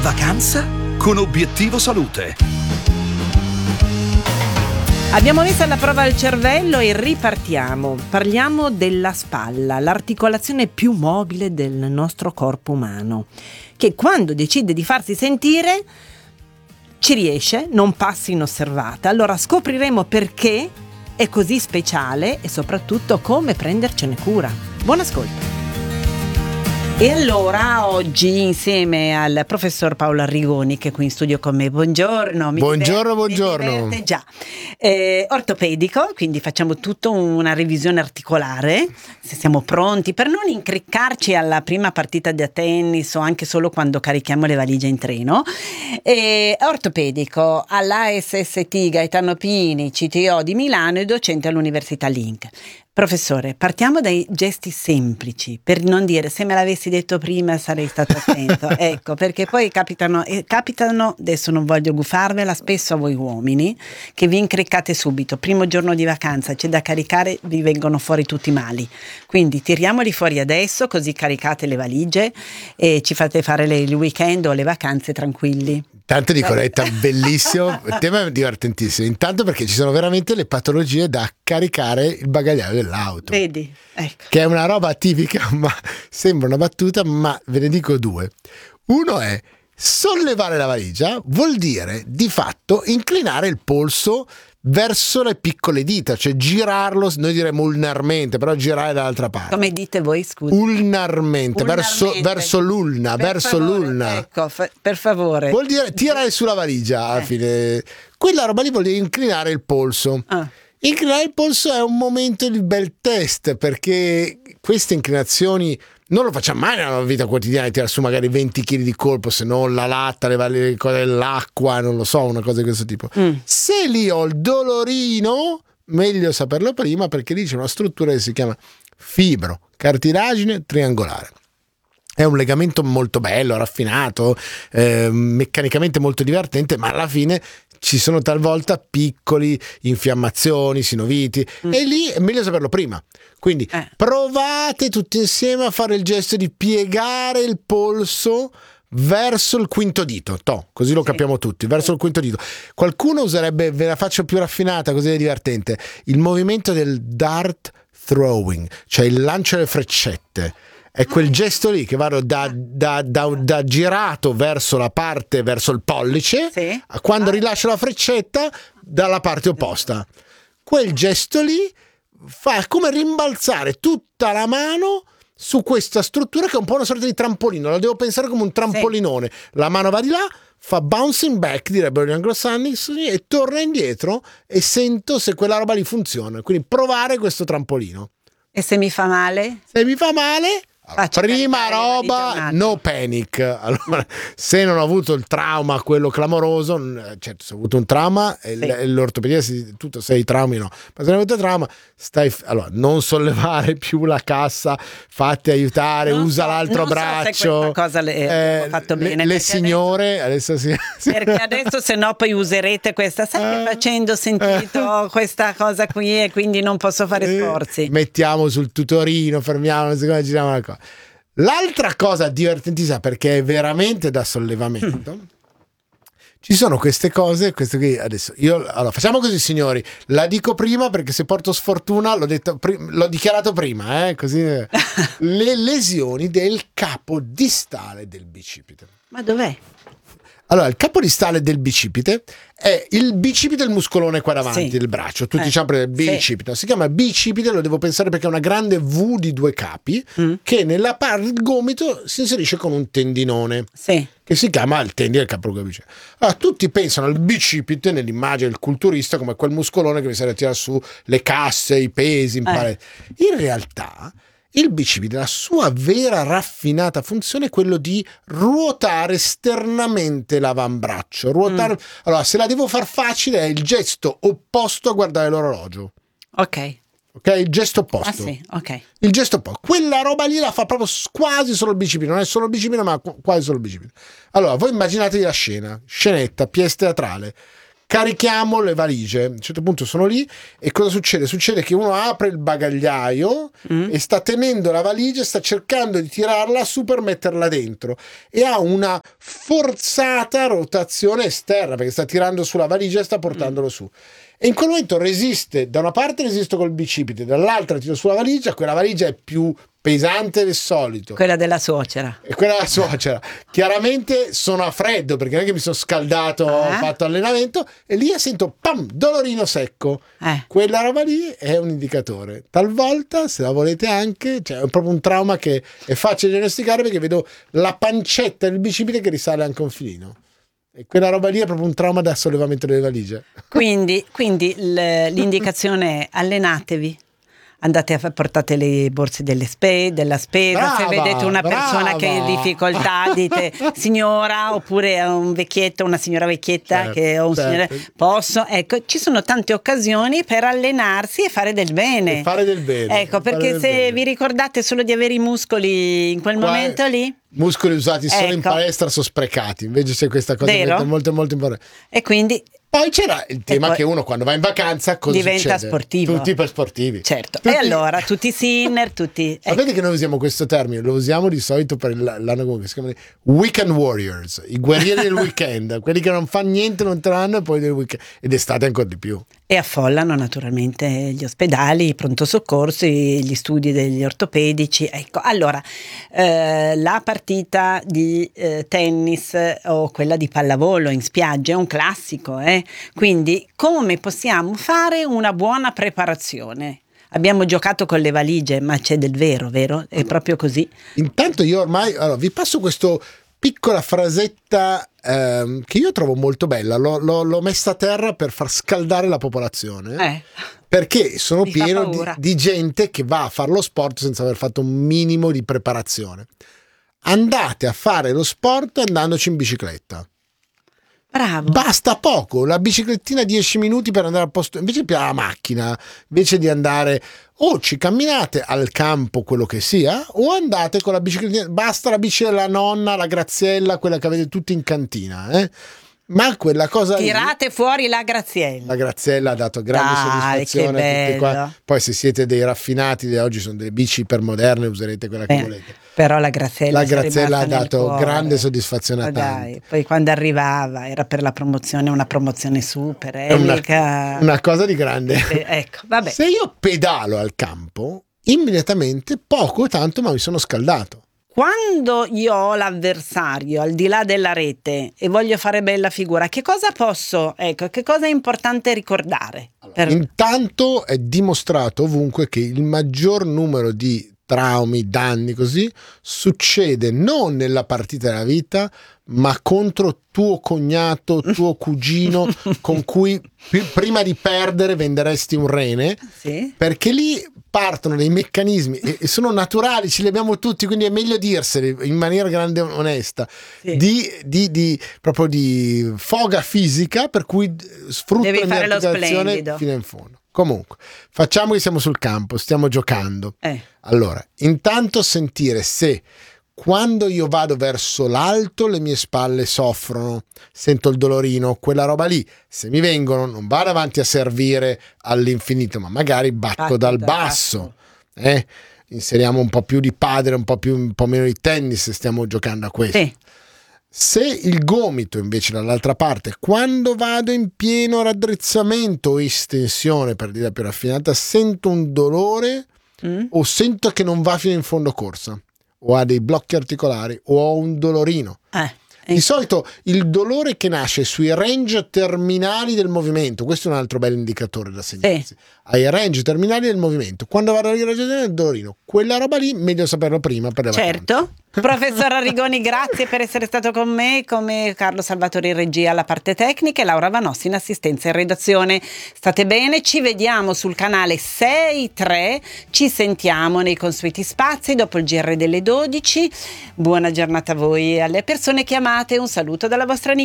vacanza con Obiettivo Salute. Abbiamo messo alla prova il cervello e ripartiamo. Parliamo della spalla, l'articolazione più mobile del nostro corpo umano, che quando decide di farsi sentire ci riesce, non passa inosservata. Allora scopriremo perché è così speciale e soprattutto come prendercene cura. Buon ascolto. E allora oggi insieme al professor Paolo Arrigoni, che è qui in studio con me, buongiorno. Buongiorno. Mi diverte già. Ortopedico, quindi facciamo tutta una revisione articolare, se siamo pronti, per non incriccarci alla prima partita da tennis o anche solo quando carichiamo le valigie in treno. Ortopedico all'ASST Gaetano Pini, CTO di Milano e docente all'Università Link. Professore, partiamo dai gesti semplici, per non dire se me l'avessi detto prima sarei stato attento, ecco, perché poi capitano, adesso non voglio gufarvela, spesso a voi uomini, che vi incriccate subito, primo giorno di vacanza, c'è da caricare, vi vengono fuori tutti i mali, quindi tiriamoli fuori adesso, così caricate le valigie e ci fate fare il weekend o le vacanze tranquilli. Tanto dico, Letta, bellissimo, il tema è divertentissimo, intanto perché ci sono veramente le patologie da caricare il bagagliaio dell'auto. Vedi, ecco. Che è una roba tipica, ma sembra una battuta, ma ve ne dico due. Uno è sollevare la valigia, vuol dire di fatto inclinare il polso verso le piccole dita, cioè girarlo, noi diremmo ulnarmente, però girare dall'altra parte. Come dite voi, scusa? Ulnarmente. Verso l'ulna, l'ulna. Ecco, per favore. Vuol dire tirare sulla valigia alla fine. Quella roba lì vuol dire inclinare il polso. Inclinare il polso è un momento di bel test, perché queste inclinazioni non lo facciamo mai nella vita quotidiana, tirare su magari 20 kg di colpo, se non la latta, le cose dell'acqua, non lo so, una cosa di questo tipo. Se lì ho il dolorino, meglio saperlo prima, perché lì c'è una struttura che si chiama fibrocartilagine triangolare. È un legamento molto bello, raffinato, meccanicamente molto divertente, ma alla fine ci sono talvolta piccoli infiammazioni, sinoviti, e lì è meglio saperlo prima. Quindi provate tutti insieme a fare il gesto di piegare il polso verso il quinto dito, così lo capiamo tutti, verso il quinto dito. Qualcuno userebbe, ve la faccio più raffinata, così è divertente, il movimento del dart throwing, cioè il lancio delle freccette. È quel gesto lì che vado da girato verso la parte, verso il pollice, a quando rilascio la freccetta dalla parte opposta. Quel gesto lì fa come rimbalzare tutta la mano su questa struttura che è un po' una sorta di trampolino, la devo pensare come un trampolinone. La mano va di là, fa bouncing back, direbbero gli anglosassoni, e torna indietro e sento se quella roba lì funziona. Quindi provare questo trampolino. E se mi fa male? Se mi fa male, prima roba, no panic. Allora, se non ho avuto il trauma, quello clamoroso, certo, se ho avuto un trauma, l'ortopedia tutto, se hai traumi no, ma se non hai avuto trauma, allora non sollevare più la cassa, fatti aiutare, usa l'altro braccio. Se questa cosa ho fatto bene, le signore adesso perché adesso se no poi userete questa, sai che facendo sentito questa cosa qui e quindi non posso fare sforzi. Mettiamo sul tutorino, fermiamo una seconda, giriamo la cosa. L'altra cosa divertentissima, perché è veramente da sollevamento, ci sono queste cose, questo qui adesso allora facciamo così, signori, la dico prima perché se porto sfortuna l'ho dichiarato prima, così le lesioni del capo distale del bicipite. Ma dov'è? Allora, il capo distale del bicipite è il bicipite, il muscolone qua davanti del braccio. Tutti diciamo il bicipite. Si chiama bicipite, lo devo pensare perché è una grande V di due capi che nella parte del gomito si inserisce con un tendinone che si chiama il tendine del capo del bicipite. Allora, tutti pensano al bicipite nell'immagine del culturista come quel muscolone che mi serve a tirare su le casse, i pesi, in realtà il bicipite, la sua vera raffinata funzione è quello di ruotare esternamente l'avambraccio. Allora, se la devo far facile, è il gesto opposto a guardare l'orologio. Ok, il gesto opposto. Il gesto opposto. Quella roba lì la fa proprio quasi solo il bicipite. Non è solo il bicipite, ma quasi solo il bicipite. Allora, voi immaginatevi la scenetta, pièce teatrale. carichiamo le valigie. A un certo punto sono lì e cosa succede? Succede che uno apre il bagagliaio e sta tenendo la valigia, sta cercando di tirarla su per metterla dentro e ha una forzata rotazione esterna perché sta tirando sulla valigia e sta portandolo su. E in quel momento resiste, da una parte resisto col bicipite, dall'altra tiro sulla valigia, quella valigia è più pesante del solito. Quella della suocera. E quella della suocera. Chiaramente sono a freddo perché non è che mi sono scaldato, ho fatto allenamento e lì sento pam, dolorino secco. Quella roba lì è un indicatore. Talvolta, se la volete anche, cioè è proprio un trauma che è facile diagnosticare perché vedo la pancetta del bicipite che risale anche un filino. E quella roba lì è proprio un trauma da sollevamento delle valigie. Quindi l'indicazione è allenatevi. Andate portate le borse della spesa. Brava, se vedete una persona che è in difficoltà, dite signora, oppure un vecchietto, una signora vecchietta che o un signore posso. Ecco, ci sono tante occasioni per allenarsi e fare del bene. Ecco, perché se vi ricordate solo di avere i muscoli in quel momento lì. Muscoli usati solo in palestra sono sprecati, invece c'è questa cosa molto molto importante. E quindi poi c'era il tema che uno quando va in vacanza diventa sportivo. Tutti per sportivi. Certo. E allora tutti sinner, tutti. Sapete che noi usiamo questo termine, lo usiamo di solito per l'anno come si chiamano Weekend Warriors, i guerrieri del weekend, quelli che non fanno niente, non tranno e poi del weekend. Ed d'estate ancora di più. E affollano naturalmente gli ospedali, i pronto soccorsi, gli studi degli ortopedici. Ecco, allora la partita di tennis o quella di pallavolo in spiaggia è un classico, quindi come possiamo fare una buona preparazione? Abbiamo giocato con le valigie, ma c'è del vero? È proprio così? Intanto io ormai vi passo questa piccola frasetta che io trovo molto bella, l'ho messa a terra per far scaldare la popolazione, perché sono pieno di gente che va a fare lo sport senza aver fatto un minimo di preparazione. Andate a fare lo sport andandoci in bicicletta. Bravo. Basta poco, la biciclettina 10 minuti per andare al posto, invece di la macchina, invece di andare o ci camminate al campo, quello che sia, o andate con la biciclettina, basta la bici della nonna, la Graziella, quella che avete tutti in cantina, ma quella cosa tirate fuori la Graziella. La Graziella ha dato grande soddisfazione a tutti qua. Poi se siete dei raffinati, oggi sono delle bici ipermoderne, userete quella che volete. Però la Graziella ha dato grande soddisfazione a tanti. Poi quando arrivava era per la promozione, una promozione super una cosa di grande. Ecco, vabbè. Se io pedalo al campo, immediatamente poco tanto, ma mi sono scaldato. Quando io ho l'avversario al di là della rete e voglio fare bella figura, che cosa che cosa è importante ricordare? Allora, intanto è dimostrato ovunque che il maggior numero di traumi, danni così, succede non nella partita della vita, ma contro tuo cognato, tuo cugino con cui prima di perdere venderesti un rene, perché lì partono dei meccanismi e sono naturali, ce li abbiamo tutti, quindi è meglio dirseli in maniera grande e onesta, proprio di foga fisica, per cui sfruttano la mia articolazione fino in fondo. Comunque, facciamo che siamo sul campo, stiamo giocando. Allora, intanto sentire se quando io vado verso l'alto le mie spalle soffrono, sento il dolorino, quella roba lì. Se mi vengono, non vado avanti a servire all'infinito, ma magari batto dal basso. Inseriamo un po' più di padel, un po' meno di tennis, stiamo giocando a questo. Se il gomito invece dall'altra parte, quando vado in pieno raddrizzamento o estensione, per dire più raffinata, sento un dolore o sento che non va fino in fondo corsa, o ha dei blocchi articolari o ho un dolorino. Di solito il dolore che nasce sui range terminali del movimento, questo è un altro bel indicatore da segnarsi, ai range terminali del movimento, quando vado a raggiungere il dolorino, quella roba lì meglio saperlo prima per le vacanze. Professor Arrigoni, grazie per essere stato con me, come Carlo Salvatori in regia alla parte tecnica e Laura Vanossi in assistenza e redazione. State bene, ci vediamo sul canale 6.3, ci sentiamo nei consueti spazi dopo il GR delle 12. Buona giornata a voi e alle persone che amate, un saluto dalla vostra Nicole.